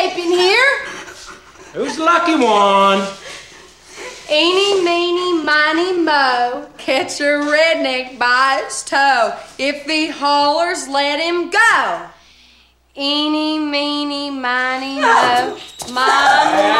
shape in here. Who's the lucky one? Eeny, meeny, miny, mo. Catch a redneck by its toe. If he hollers, let him go. Eeny, meeny, miny, mo. My